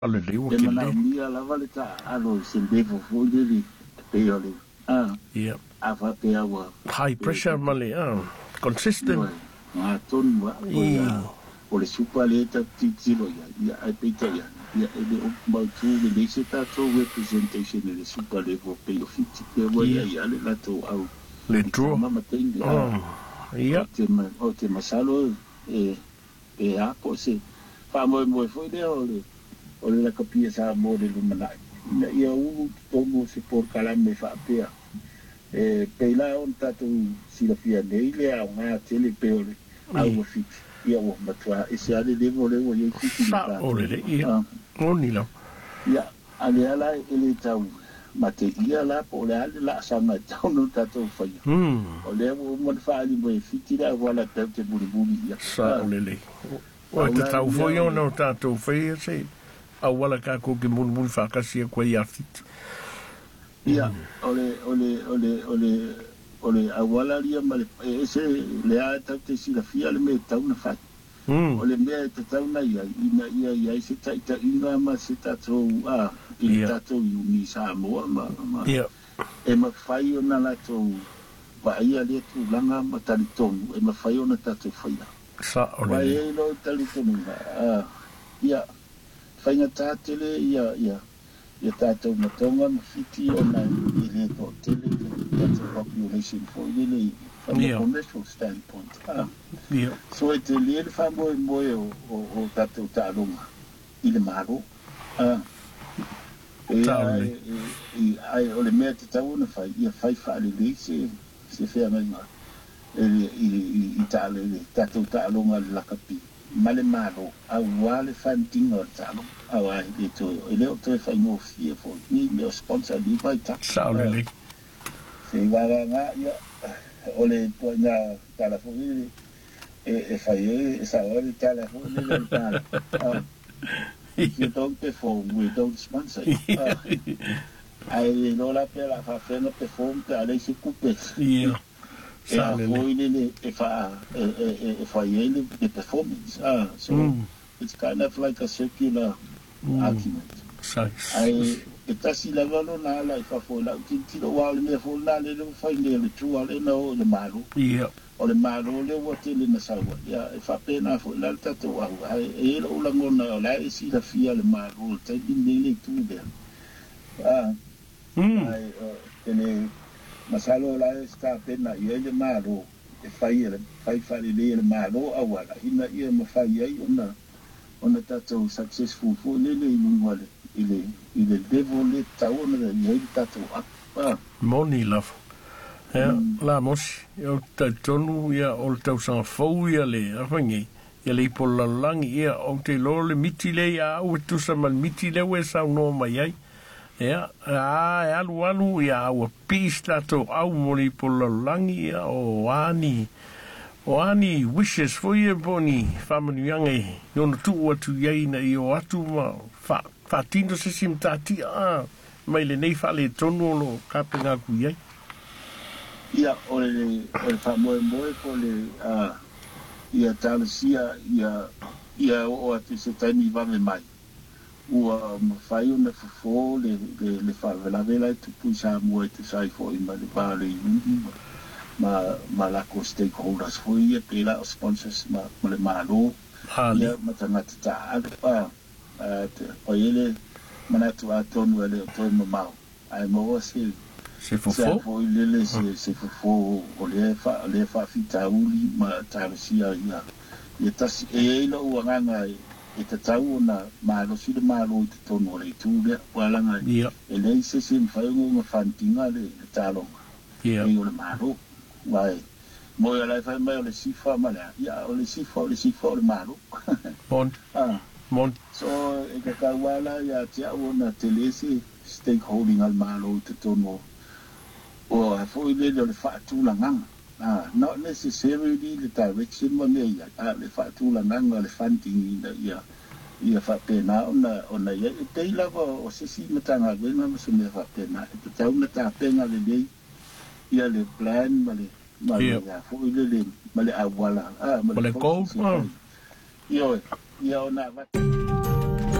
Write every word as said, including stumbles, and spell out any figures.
Ale leo Le ke mana le. mia la vale ta alo se bevo fodili pe ole. Ah, Yeah. afa pe awa. High pressure male. Ah, consistent. Ma ton wa I. o le supa le ta titilo ya ya ai pe ta ya ya e o ba tu le se ta to representation le supa le vo pe o fiti pe wa ya ya le la to au Le draw. mama tengi Oh. Yeah. o te ma o te masalo e e a po se fa mo mo foi de ole o le kapia sa mo de lumana na ia u tomo se por kala me fa pea e pe la on tatu si la pia nei le a nga tele pe ole au fit ia o matwa e se ale le mo le o ye fit Sa ole le. Ia. O ni la. ia ale ala ele tau mate ia la po le ale la sa ma tau no tatu fa Hmm. o le o mo fa ali mo fit la wala te te buli buli ia Sa ole le. O te tau foi o no tātou whai se. Au wala ka ko ke mun mun whakasi a koe i a fit. Ia, ole, ole, ole, ole, ole, awala lia ma le, e se le a tau te sila fia le me tau na whai. Ole mea te tau na ia, ina ia ia se ta ita inga ma se tatou, a, i tatou i uni sa moa ma, ma, e ma whai o na la tou, wa ia le tu langa ma tali tonu, e ma whai o na tatou whaia. Sa ole le. Wa e lo tali tonu, a, ia, whainga tātele, ia, ia, ia tātou matonga mawhiti o na i le ko tele, tātou population for really, from a commercial standpoint. Ah. Yeah. So e te lia le whamoe moe o, o, o tātou tāronga, i le maro. Ah. E ai, e, ai, o le mea te tau na whai, ia whai whaale le se, se whea ngai ngā. E, i, i, i tāle le tātou tāronga le lakapi. Male maro, a wale whantinga o tālo, a wai le to, e leo toi whai ngō fia fo, ni leo sponsor ni vai tak. Saole le. Se wala ngā, ia, o le tua ngā tāla fo ni, e, e whai e, e sa ori tāla fo ni le tāla. If you don't perform, we don't sponsor you. Ai lola pe la fa whenga perform te ale se kupe. Yeah. E a foi le e fa e e e fa ele the performance. Ah, so mm. It's kind of like a circular mm. argument. Nice. Ai e tasi la valo na la fa fo la ti ti wa le me fo la le fa le le tu ale no le malo. Yeah. O le malo le wa te le na sa wa. Ya e fa pe na fo la ta to wa. Ai e lo la ngona la e si la fia le malo te di le tu de. Ah. Mm. Ai ele masalo la sta pena ia le malo e fai ele fai fai le le malo awala ina ia ma fai ai ona ona tato successful fu le le ngwale ile ile devole taona le ia tato ah money love ja la mos eu tonu ia ol tau sa fou ia le afangi ia le pola langi ia o te lole mitile ia o tu sa mal mitile we sa no mai ai ja, ja, alu alu, ja, o pista to au mori pola langi, ja, o ani, o ani wishes for you, boni, whamanu yange, yona tu atu yeina i o atu ma, fa, fa tino se sim tati, ah, mai le nei fale tonu lo kapenga ku yei. Ia, o le, o le whamoe moe ko le, ah, ia talasia, ia, ia o atu se taini wame mai. Ua mawhai o na fufo le le le whavelawela e tupu sa mua e tu sai fo i ma le pāle i undi ma ma lako stakeholders fo i e pēla o sponsors ma ma le mālo ia ma tangata ta aga pa o ele manatu a tonu ele o toi mamau ai maua se se fufo fo i lele se se fufo o le wha le wha fita uli ma tārasia ia ia tasi e eila ua nganga e te tau na malo si de malo i te tono le tu le walanga e lei se se mwhaungo ma whantinga le talonga e o le malo wai mo ia lai whai mai o le sifa ma lea ia o le sifa o le sifa o le malo mon mon so e ka kawala ia tia o na te lese stakeholding al malo i te tono o a fo i le le whaatulanganga Ah, not necessarily the direction wa me ia a le fatula nanga le funding ina ia ia fa pena ona ona ia e te lava o se si matanga wenga ma se me fa pena e te tau na ta pena le lei ia le plan ma le ma le ia fo ile le ma le awala ah ma le ko ia ia ona